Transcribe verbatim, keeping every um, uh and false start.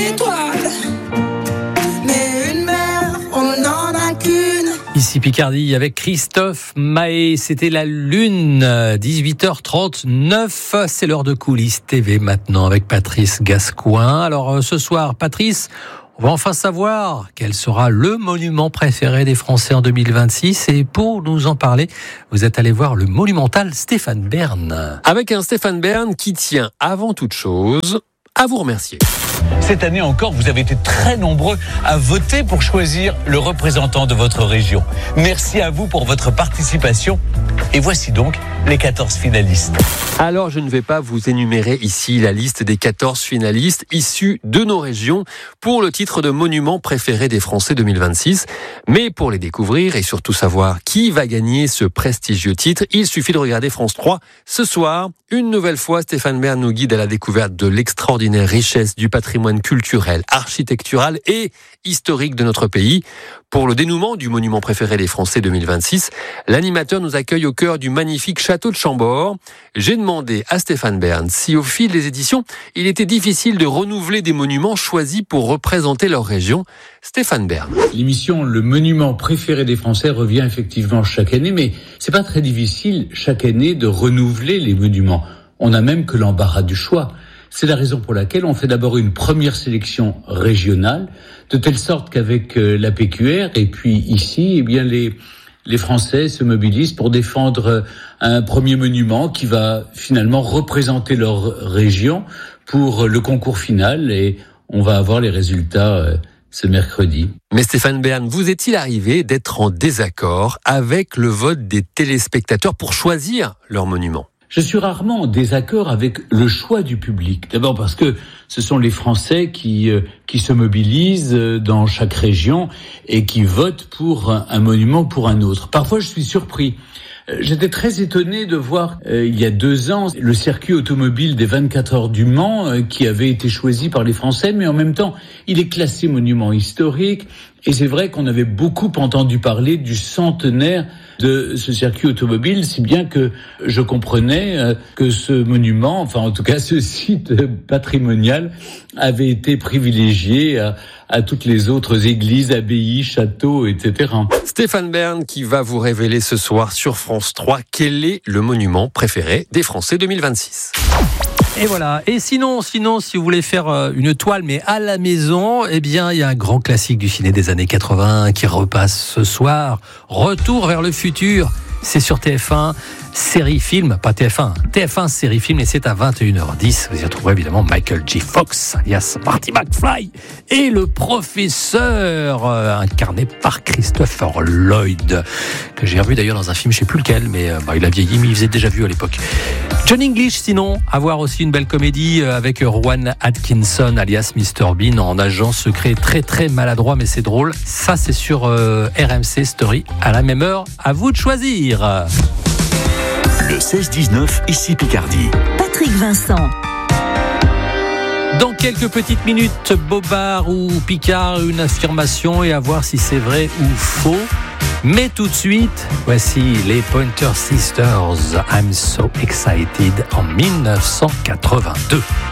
étoile. Mais une mère, on n'en a qu'une. Ici Picardie avec Christophe Mahé, c'était la Lune, dix-huit heures trente-neuf, c'est l'heure de Coulisses T V maintenant avec Patrice Gascoin. Alors ce soir, Patrice, on va enfin savoir quel sera le monument préféré des Français en deux mille vingt-six. Et pour nous en parler, vous êtes allé voir le monumental Stéphane Bern. Avec un Stéphane Bern qui tient avant toute chose à vous remercier. Cette année encore, vous avez été très nombreux à voter pour choisir le représentant de votre région. Merci à vous pour votre participation. Et voici donc les quatorze finalistes. Alors, je ne vais pas vous énumérer ici la liste des quatorze finalistes issus de nos régions pour le titre de monument préféré des Français deux mille vingt-six. Mais pour les découvrir et surtout savoir qui va gagner ce prestigieux titre, il suffit de regarder France trois. Ce soir, une nouvelle fois, Stéphane Bern nous guide à la découverte de l'extraordinaire richesse du patrimoine culturel, architectural et historique de notre pays. Pour le dénouement du monument préféré des Français deux mille vingt-six, l'animateur nous accueille au cœur du magnifique château de Chambord. J'ai demandé à Stéphane Bern si au fil des éditions, il était difficile de renouveler des monuments choisis pour représenter leur région. Stéphane Bern. L'émission Le monument préféré des Français revient effectivement chaque année, mais c'est pas très difficile chaque année de renouveler les monuments. On n'a même que l'embarras du choix. C'est la raison pour laquelle on fait d'abord une première sélection régionale, de telle sorte qu'avec la P Q R et puis ici, eh bien les les Français se mobilisent pour défendre un premier monument qui va finalement représenter leur région pour le concours final et on va avoir les résultats ce mercredi. Mais Stéphane Bern, vous est-il arrivé d'être en désaccord avec le vote des téléspectateurs pour choisir leur monument ? Je suis rarement en désaccord avec le choix du public. D'abord parce que ce sont les Français qui euh, qui se mobilisent dans chaque région et qui votent pour un, un monument pour un autre. Parfois, je suis surpris. J'étais très étonné de voir, euh, il y a deux ans, le circuit automobile des vingt-quatre heures du Mans euh, qui avait été choisi par les Français, mais en même temps, il est classé monument historique. Et c'est vrai qu'on avait beaucoup entendu parler du centenaire de ce circuit automobile, si bien que je comprenais euh, que ce monument, enfin en tout cas ce site patrimonial, avait été privilégié à, à toutes les autres églises, abbayes, châteaux, et cetera. Stéphane Bern qui va vous révéler ce soir sur France trois quel est le monument préféré des Français deux mille vingt-six. Et voilà. Et sinon, sinon, si vous voulez faire une toile, mais à la maison, eh bien, il y a un grand classique du ciné des années quatre-vingts qui repasse ce soir. Retour vers le futur. C'est sur T F un, série film, pas T F un, T F un série film et c'est à vingt et une heures dix. Vous y retrouverez évidemment Michael J. Fox, alias Marty McFly, et le professeur, euh, incarné par Christopher Lloyd, que j'ai revu d'ailleurs dans un film, je sais plus lequel, mais euh, bah, il a vieilli, mais il faisait déjà vu à l'époque. John English, sinon, à voir aussi une belle comédie avec Rowan Atkinson, alias mister Bean, en agent secret très très maladroit, mais c'est drôle. Ça, c'est sur euh, R M C Story à la même heure. À vous de choisir. Le seize dix-neuf, ici Picardie. Patrick Vincent. Dans quelques petites minutes, Bobard ou Picard, une affirmation et à voir si c'est vrai ou faux. Mais tout de suite, voici les Pointer Sisters, I'm So Excited en dix-neuf cent quatre-vingt-deux.